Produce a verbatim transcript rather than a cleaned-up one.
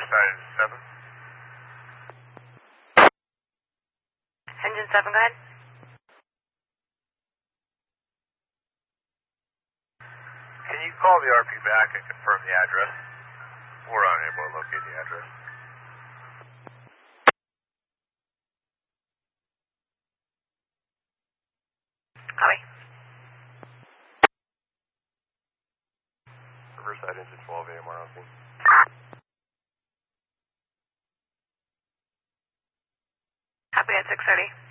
Riverside seven. Engine seven, go ahead. Can you call the R P back and confirm the address? We're unable to locate the address. Copy. Riverside engine twelve A M R on scene. Copy at six thirty.